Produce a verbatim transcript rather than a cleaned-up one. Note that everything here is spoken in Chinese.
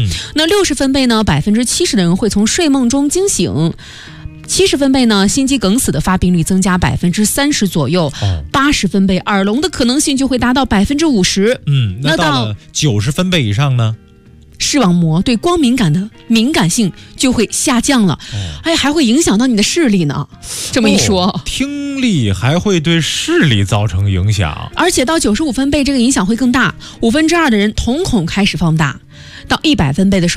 嗯， 那六十分贝呢，百分之七十的人会从睡梦中惊醒。七十分贝呢，心肌梗死的发病率增加百分之三十左右。八十、哦、分贝，耳聋的可能性就会达到百分之五十。 嗯，那到了九十分贝以上呢？ 视网膜对光敏感的敏感性就会下降了。哦、哎，还会影响到你的视力呢。这么一说、 哦，听力还会对视力造成影响。 而且到九十五分贝，这个影响会更大，五分之二的人瞳孔开始放大。到一百分贝的时候。